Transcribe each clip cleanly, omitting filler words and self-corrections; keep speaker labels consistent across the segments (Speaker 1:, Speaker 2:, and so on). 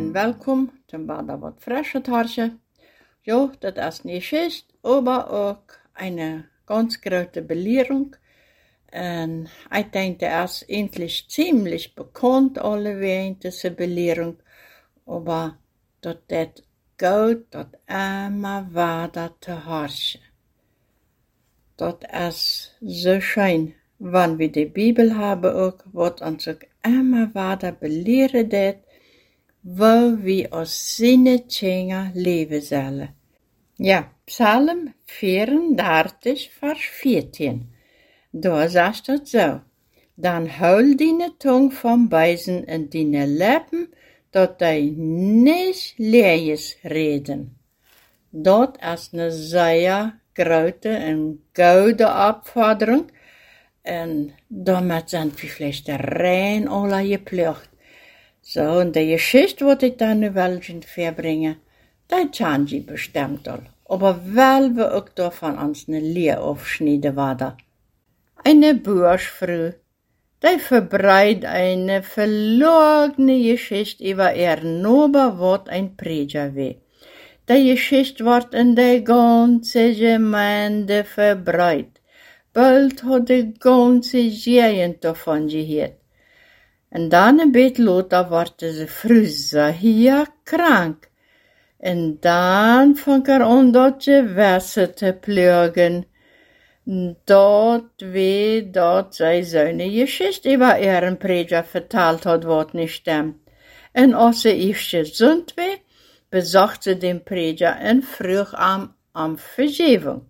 Speaker 1: en welkom zum Bader wat frische Tarsche. Ja, das ist nicht schlecht, aber auch eine ganz große Belehrung. Und ich denke, das ist eigentlich ziemlich bekannt, alle diese Belehrung. Aber das geht, das immer weiter zu herrschen. Das ist so schön, wenn wir die Bibel haben auch, was uns auch immer weiter belehren wird, wo wir als seine Kinder leben sollen. Ja, Psalm 34, Vers 14. Da sagt es so: Dan hou deine Tong vom Beißen en deine Lippen, dat die nicht lees reden. Dat is een zeer grote en gouden opvordering. En daarmee zijn we vielleicht rein alle geplucht. So, und die Geschichte, die ich dann nu wel verbringen, die kann ich bestimmt al. Aber weil wir auch davon uns eine Lehre aufschneiden werden. Eine Burschfrau, die verbreitet eine verlogene Geschichte über ihr Nober, was ein Prediger war. Die Geschichte wird in der ganzen Gemeinde verbreitet. Bald hat die ganze Gegend davon gehört. Und dann ein bisschen later wurde sie früh sehr krank. Und dann fing an, dort Gewässer zu plagen. Dort sei seine Geschichte über ihren Prediger verteilt hat, was nicht stimmt. Und als sie erst gesund war, besucht sie den Prediger und frug am Vergebung.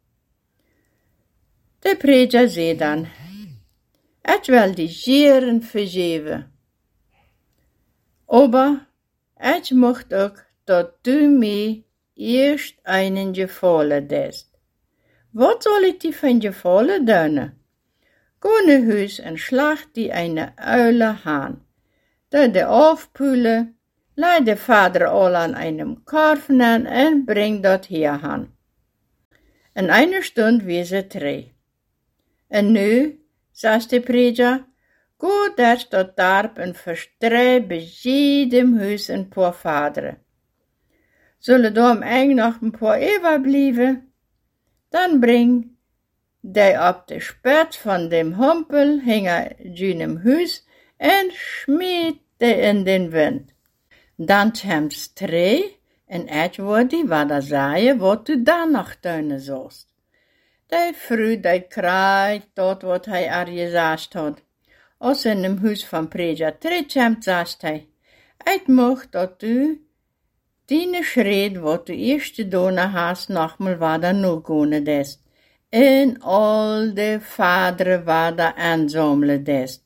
Speaker 1: Der Prediger zei dann: Ich will die Gieren vergeben. Aber ich möchte auch, dass du mir erst einen Gefallen tust. Was soll ich dir für ein Gefallen tun? Geh nach Haus und schlacht die eine Eule Hahn. Da de aufpüle, leih der Vater all an einem Korfen an und bring dort her han. In einer Stunde wie sie drei. Und nu, sagt der Prediger, geh derst dort darb und verstreu bei jedem Haus ein paar Vater. Sollen da am Eng noch ein paar überbleiben? Dann bring die ab de Spät von dem Humpel hinter jenem Haus und schmied die in den Wind. Dann käm's drei und ich wollte die Wader sagen, was du da noch tun sollst. Die Frau, die kreit dort, was er gesagt hat. Als in dem Haus vom Prediger terugkomt, sagt hij: Ich möchte, dass du deine Schritt, was du erst getan hast, nochmal weiter nachgehen lässt. Und all die Vater weiter ansammeln lässt.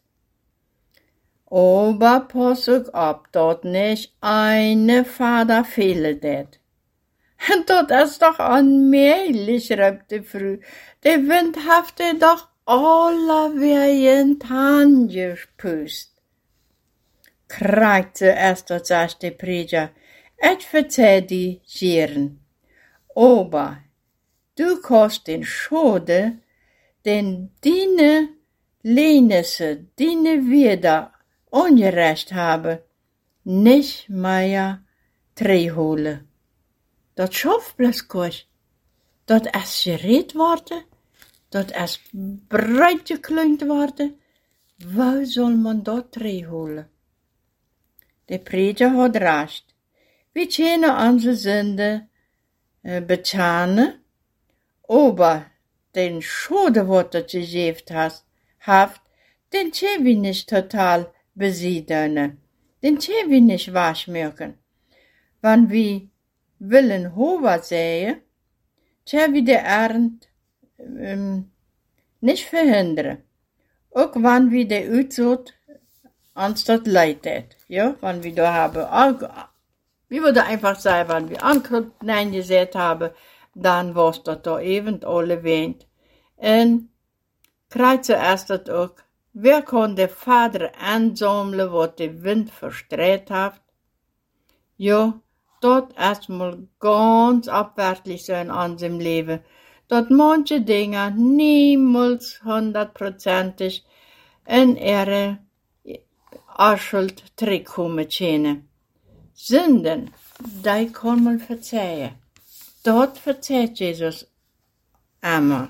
Speaker 1: Aber pass auch auf, dass nicht eine Vater fehlen wird. Das ist doch unmöglich, rief die Frau. Der Wind hat doch alle wie angespüßt. Kreit zuerst, sagt der Prediger: Ich verzeih die Gieren. Aber du kannst den Schade, den deine Lehnisse, deine wieder ungerecht haben, nicht mehr zurückholen. Dat schafft bloß kurz. Dat is gereed worden. Dat is breit gekleund worden. Wo soll man dat terugholen? Der Prediger hat recht. Wir können unsere Sünde bezahlen, aber den Schade, was du gegeben hast, den können wir nicht total besiegen. Den können wir nicht waschmerken. Wenn wir willen hover säen, können wir die Ernte nicht verhindern. Auch wenn wir die Uitsaat uns das leidet. Ja, wenn wir da haben, wir würden einfach sagen, wenn wir Ankrut gesät haben, dann was das da eben alle weint. Und kreit zuerst das auch: Wer kann der Vater ansammeln, was der Wind verstreut hat? Ja, dat is mal ganz abwärtig sein an seinem Leben, dat manche Dinge niemals 100%ig in ihre Schuld zurückkommen können. Sünden, die kann man verzeihen. Dort verzeiht Jesus einmal.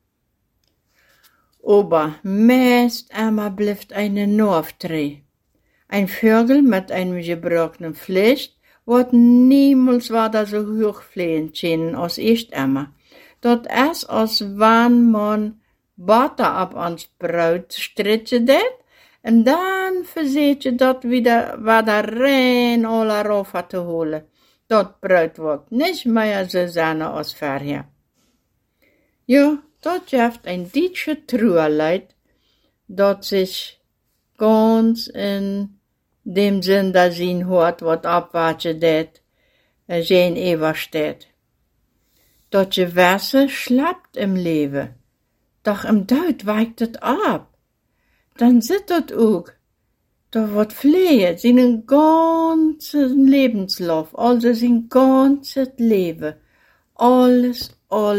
Speaker 1: Aber meist einmal bleibt eine Norftrie. Ein Vögel mit einem gebrochenen Fleisch wird niemals weiter so hoch fliegen können als erst einmal. Dat is als wann man Butter ab ans Brot stritchen det, en dan verzet je dat wieder rein alle rauf te holen. Dat Brot wordt niet meer so sein als vorher. Ja, dat geeft een dietsche Truerleid, dat sich ganz in dem Sinn da zien hoort, wat abwaartje det, geen eeuwig steht. Dat je Wasser schlappt im Leben, doch im Dood weicht het ab. Dan zit dat ook. Da wordt vleeën, zijn ganzen Lebenslauf, also zijn ganzes Leben. Alles,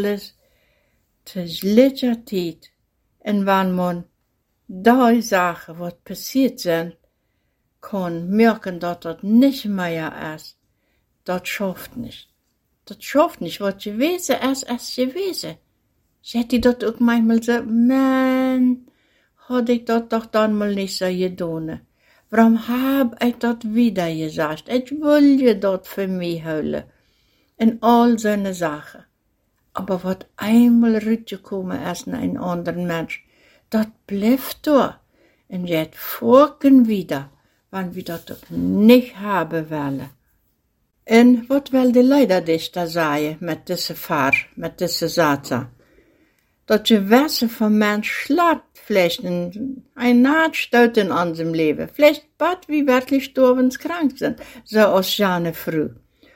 Speaker 1: tegelijkertijd. En wanneer man die Sachen, wat passiert zijn, kan merken dat dat niet meer is. Dat schafft nicht. Dat schafft nicht, wat gewesen is gewesen. Zegt hij dat ook manchmal so, man, had ik dat toch dan mal nicht so gedaan. Waarom heb ik dat wieder gesagt? Ik wil je dat voor mij houden. En al zo'n Sachen. Aber wat einmal rütgekommen is naar een ander mens, dat blijft door. En je het vorken wieder, wanneer we dat ook niet hebben willen. En wat wil de Leiderdichter zeggen met deze vaar, met deze zaten? Dat je Wasser van mens schlapt, vielleicht ein Nahtstoot in unserem Leben, vielleicht bad wie wirklich sterbenskrank sind, so als Jane früh.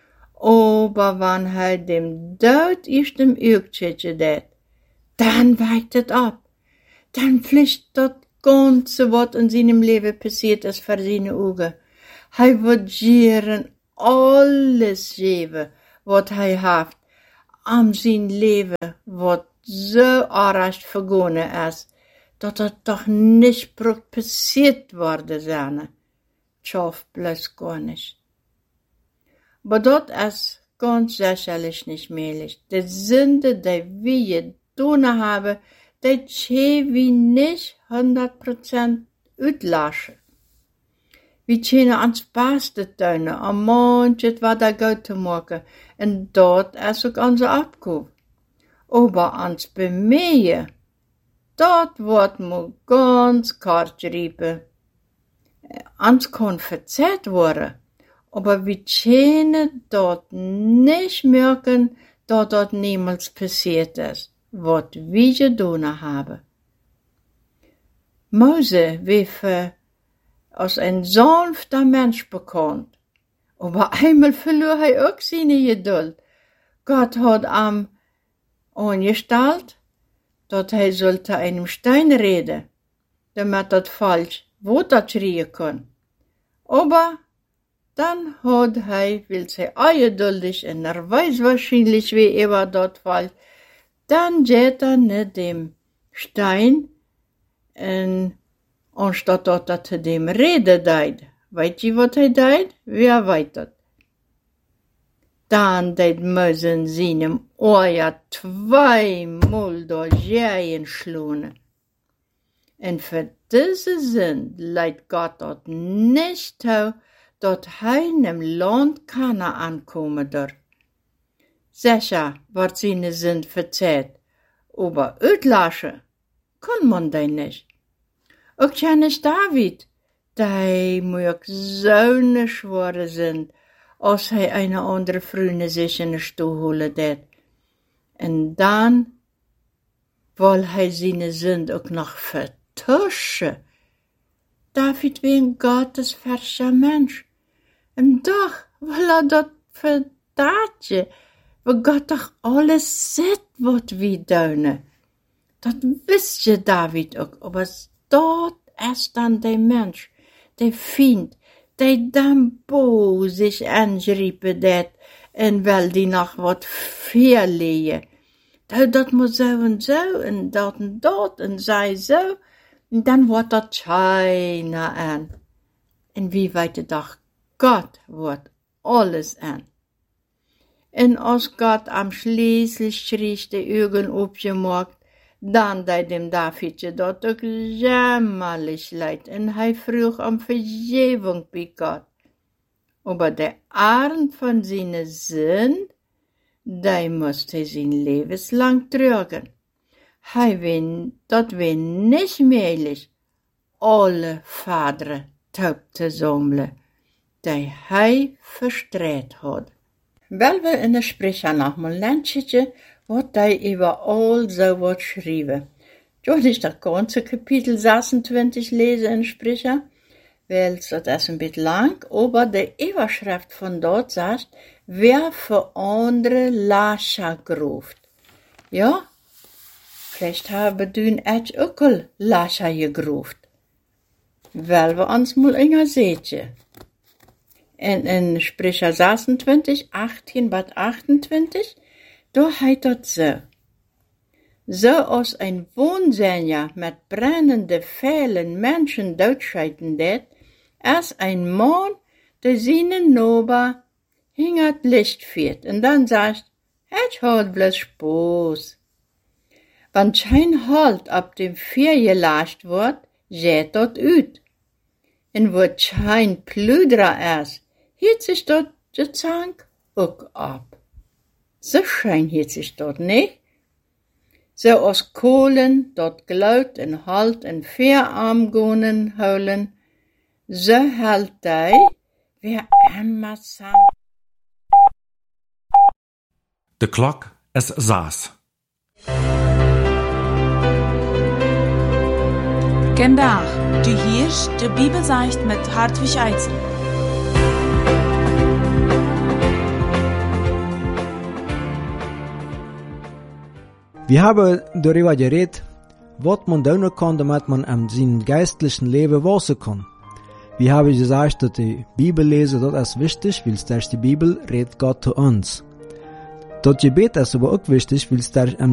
Speaker 1: Aber wann hij dem Dood eerst im Uurtje deed, dann weicht het ab. Dan vliegt dat ganze, wat in seinem Leben passiert ist, vor seine Augen. Hij wird gieren alles geven, wat hij heeft, am zijn leven, wat so arg vergonnen ist, dat het doch nicht passiert worden zijn. Schafft bloß gar nicht. Aber dat ist ganz sicherlich nicht möglich. Die Sünde, die wir getan haben, die können wir nicht 100% uitlassen. Wir können ans Beste tun, am manches wat er gut te maken, en dat is ook onze opgave. Aber ans Bemeien, dat wordt me ganz kort geriepen. Ans kan verzeiht worden, aber wir können dat nicht merken, dat dat niemals passiert ist, wat wir getan haben. Mose werd als een sanfter Mensch bekannt, aber einmal verlor hij ook seine Geduld. Gott hat am angestalt, dat hij sollte einem Stein reden, damit dat falsch Wort schreien kann. Aber dann hat hij, will zij ungeduldig en weiß wahrscheinlich, wie dat falsch, dann geht nicht dem Stein, en anstatt dat hij te dem reden deed. Weet je wat hij deed? Wie weet dat? Dan deed Mose in seinem Oor 2-mal door Jeien schlonen. En voor deze zin leidt Gott dat niet toe, dat hij in hem Land Kanaan komen door. Sicher wordt zijn zin verzeiht, aber uitlassen kan man die niet. Ook kennis David, die moet zo'n schwere zijn, als hij een andere vrienden zich in de stoel holen deed. En dan wil hij zijn zin ook nog vertuschen. David was een gottesverscher mens. En toch wil hij dat verdaadje, waar God toch alles zit wat we doen. Dat wist je David ook, maar dat is dan de mens, de vriend, die dan boos zich aangeriepen deed en wel die nog wat verleien. Dat moet zo en dat en zij zo. En dan wordt dat China aan. En wie weet de dag, God wordt alles an. En als Gott am schließlich die Augen aufgemacht, dann dem Davidje dort auch jämmerlich leid, en hij vroeg om Vergebung bei Gott. Aber der Arm von seiner Sünd, der musste sein lebenslang tragen. Dat wär nicht möglich, alle Vater taub zu sammeln, die hij verstreut hat. Wel we in de Sprecher noch mal lernchen, wat die über all so wat schreiben. Ich will nicht das ganze Kapitel 26 lesen in Sprecher, weil das ist ein bisschen lang, aber die Überschrift von dort sagt, wer für andere Lascha gruft. Ja, vielleicht haben du echt auch Lascha gegruft. Weil wir uns mal enger sehen. In Sprecher 26, 18 bis 28, da heißt das so. So als ein Wohnsänger mit brennenden Pfählen Menschen totschreiten det, als ein Mann, der seinen Nober hingert Licht führt, und dann sagt, ich hat bloß Spaß. Wenn kein Halt ab dem Feuer gelascht wird, geht dort ut. Und wo kein Plüdrer ist, hielt sich dort der Zank auch ab. So schein hielt sich dort nicht. So aus Kohlen dort glaut en Halt en Feuerarmgonen holen, so hält die, wer immer sang.
Speaker 2: De klok is 6.
Speaker 3: Gendag, du hierst de Bibelsicht mit Hartwig Eitzel.
Speaker 4: Wir haben darüber geredet, was man tun kann, damit man an seinem geistlichen Leben wachsen kann. Wir haben gesagt, dass die Bibel lesen, das ist wichtig, weil durch die Bibel redet Gott zu uns. Das Gebet ist aber auch wichtig, weil